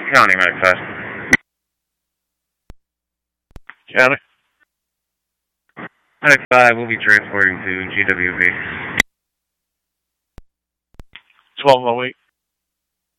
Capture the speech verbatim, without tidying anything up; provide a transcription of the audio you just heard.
County, Medic five. County. Medic five will be transporting to G W B. twelve oh eight.